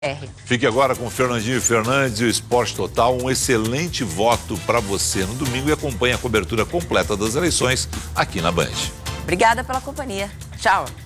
Fique agora com Fernandinho Fernandes e o Esporte Total. Um excelente voto para você no domingo e acompanhe a cobertura completa das eleições aqui na Band. Obrigada pela companhia. Tchau.